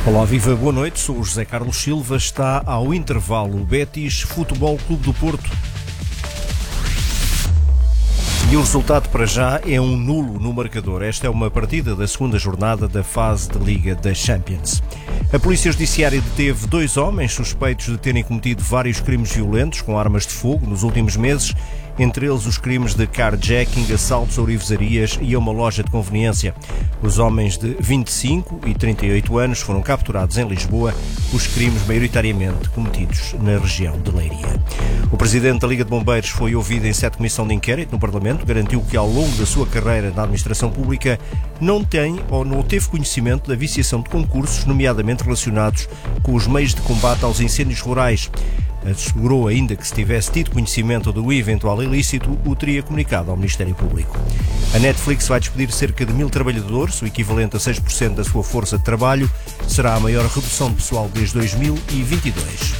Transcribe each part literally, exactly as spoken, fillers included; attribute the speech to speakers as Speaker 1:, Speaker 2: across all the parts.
Speaker 1: Olá, viva, boa noite, sou o José Carlos Silva, está ao intervalo o Betis Futebol Clube do Porto. E o resultado para já é um nulo no marcador. Esta é uma partida da segunda jornada da fase de Liga da Champions. A Polícia Judiciária deteve dois homens suspeitos de terem cometido vários crimes violentos com armas de fogo nos últimos meses, entre eles os crimes de carjacking, assaltos a ourivesarias e a uma loja de conveniência. Os homens de vinte e cinco e trinta e oito anos foram capturados em Lisboa, os crimes maioritariamente cometidos na região de Leiria. O presidente da Liga de Bombeiros foi ouvido em sede de comissão de inquérito no Parlamento, garantiu que ao longo da sua carreira na administração pública não tem ou não teve conhecimento da viciação de concursos, nomeadamente relacionados com os meios de combate aos incêndios rurais. Assegurou ainda que se tivesse tido conhecimento do eventual ilícito, o teria comunicado ao Ministério Público. A Netflix vai despedir cerca de mil trabalhadores, o equivalente a seis por cento da sua força de trabalho. Será a maior redução de pessoal desde dois mil e vinte e dois.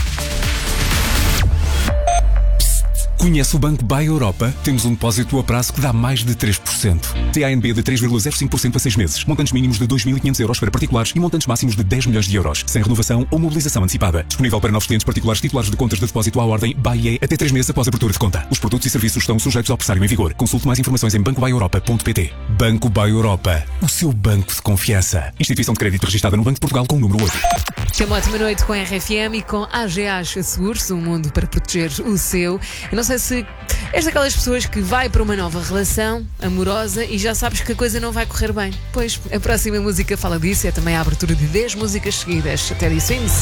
Speaker 2: Conhece o Banco Buy Europa? Temos um depósito a prazo que dá mais de três por cento. T A N B de três vírgula zero cinco por cento a seis meses. Montantes mínimos de dois mil e quinhentos euros para particulares e montantes máximos de dez milhões de euros. Sem renovação ou mobilização antecipada. Disponível para novos clientes particulares titulares de contas de depósito à ordem B A I E até três meses após a abertura de conta. Os produtos e serviços estão sujeitos ao pressário em vigor. Consulte mais informações em banco buy europa ponto pt. Banco Buy Europa. O seu banco de confiança. Instituição de crédito registada no Banco de Portugal com o número oito.
Speaker 3: Tenha uma ótima noite com a R F M e com a AGEAS Seguros, um mundo para proteger o seu. Eu não sei se és daquelas pessoas que vai para uma nova relação amorosa e já sabes que a coisa não vai correr bem. Pois, a próxima música fala disso, é também a abertura de dez músicas seguidas. Até disso, índice.